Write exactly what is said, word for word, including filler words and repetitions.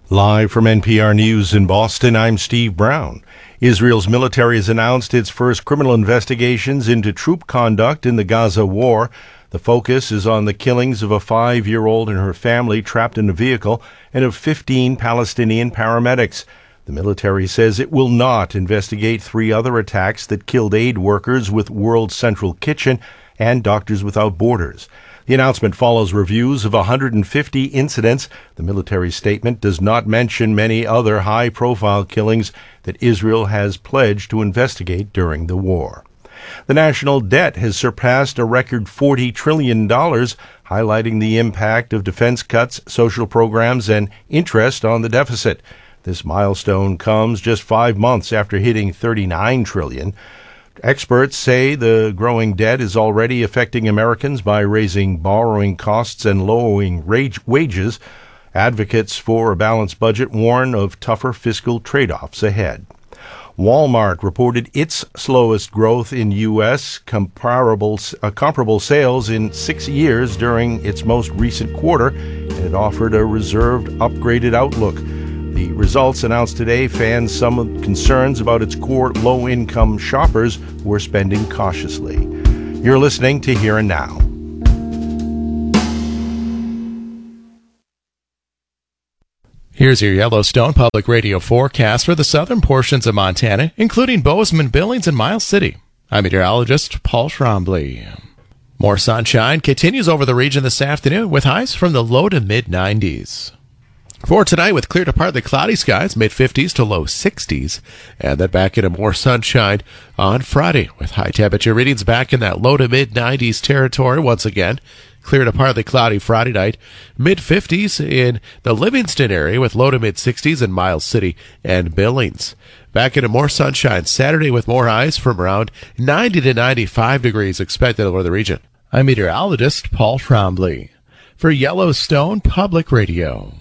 Live from N P R News in Boston, I'm Steve Brown. Israel's military has announced its first criminal investigations into troop conduct in the Gaza war. The focus is on the killings of a five-year-old and her family trapped in a vehicle and of fifteen Palestinian paramedics. The military says it will not investigate three other attacks that killed aid workers with World Central Kitchen and Doctors Without Borders. The announcement follows reviews of one hundred fifty incidents. The military statement does not mention many other high-profile killings that Israel has pledged to investigate during the war. The national debt has surpassed a record forty trillion dollars, highlighting the impact of defense cuts, social programs, and interest on the deficit. This milestone comes just five months after hitting thirty-nine trillion dollars. Experts say the growing debt is already affecting Americans by raising borrowing costs and lowering wages. Advocates for a balanced budget warn of tougher fiscal trade-offs ahead. Walmart reported its slowest growth in U S comparable, uh, comparable sales in six years during its most recent quarter, and it offered a reserved, upgraded outlook. The results announced today fans some concerns about its core low-income shoppers who are spending cautiously. You're listening to Here and Now. Here's your Yellowstone Public Radio forecast for the southern portions of Montana, including Bozeman, Billings, and Miles City. I'm meteorologist Paul Trombley. More sunshine continues over the region this afternoon with highs from the low to mid nineties. For tonight, with clear to partly cloudy skies, mid-fifties to low sixties, and then back into more sunshine on Friday, with high temperature readings back in that low to mid-nineties territory once again. Clear to partly cloudy Friday night, mid-fifties in the Livingston area with low to mid-sixties in Miles City and Billings. Back into more sunshine Saturday with more highs from around ninety to ninety-five degrees expected over the region. I'm meteorologist Paul Trombley for Yellowstone Public Radio.